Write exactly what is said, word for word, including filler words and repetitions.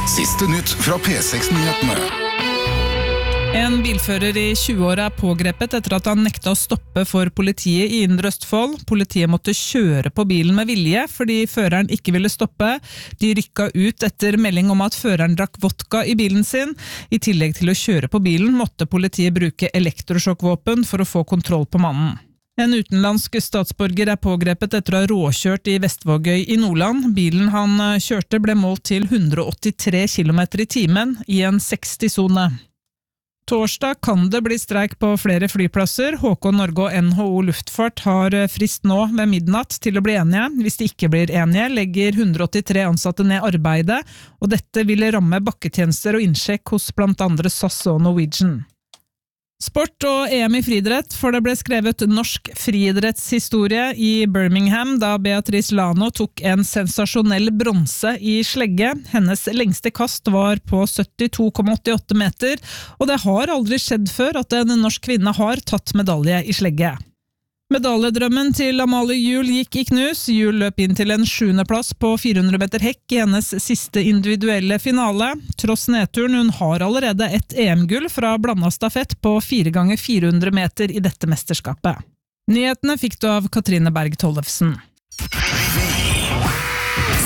Siste nytt fra P seks-nyhetene. En bilfører i tjueåra er pågrepet etter at han nekta å stoppe for politiet i Indre Østfold. Politiet måtte kjøre på bilen med vilje fordi føreren ikke ville stoppe. De rykka ut etter melding om at føreren drakk vodka i bilen sin. I tillegg til å kjøre på bilen måtte politiet bruke elektrosjokkvåpen for å få kontroll på mannen. En utenlandsk statsborger er pågrepet etter å ha råkjørt i Vestvågøy i Nordland. Bilen han kjørte ble målt til hundre og åttitre kilometer i timen i en seksti-sone. Torsdag kan det bli streik på flere flyplasser. H K Norge og N H O Luftfart har frist nå ved midnatt til å bli enige. Hvis de ikke blir enige, legger hundre og åttitre ansatte ned arbeidet, og dette vil ramme bakketjenester og innsjekk hos blant andre S A S og Norwegian. Sport og E M i friidrett, for det ble skrevet norsk friidrettshistorie i Birmingham da Beatrice Lano tok en sensasjonell bronse i slegge. Hennes lengste kast var på syttito komma åttiåtte meter, og det har aldri skjedd før at en norsk kvinne har tatt medalje i slegge. Medaljedrømmen til Amalie Juel gikk i knus. Juel løp inn til en sjuende plass på fire hundre meter hekk i hennes siste individuelle finale. Tross nedturen, hun har allerede et E M-gull fra blandet stafett på fire ganger fire hundre meter i dette mesterskapet. Nyhetene fikk du av Katrine Berg Tollefsen.